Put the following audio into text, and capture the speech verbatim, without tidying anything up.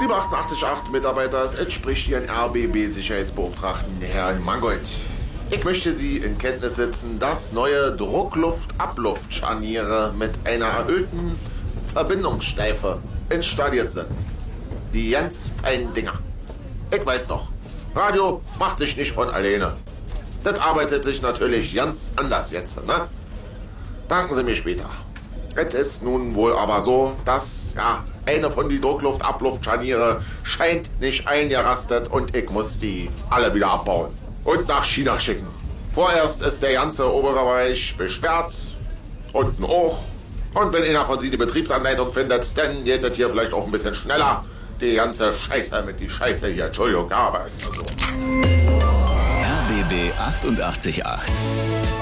Liebe achtundachtzig Komma acht Mitarbeiter, es entspricht Ihren R B B-Sicherheitsbeauftragten, Herrn Mangold. Ich möchte Sie in Kenntnis setzen, dass neue Druckluft-Abluftscharniere mit einer erhöhten Verbindungssteife installiert sind. Die ganz feinen Dinger. Ich weiß doch, Radio macht sich nicht von alleine. Das arbeitet sich natürlich ganz anders jetzt, ne? Danken Sie mir später. Es ist nun wohl aber so, dass, ja, eine von die Druckluft-Abluftscharniere scheint nicht eingerastet und ich muss die alle wieder abbauen und nach China schicken. Vorerst ist der ganze obere Bereich besperrt, unten auch. Und wenn einer von Sie die Betriebsanleitung findet, dann geht das hier vielleicht auch ein bisschen schneller. Die ganze Scheiße mit die Scheiße hier, Entschuldigung, aber es ist so. R B B achtundachtzig Komma acht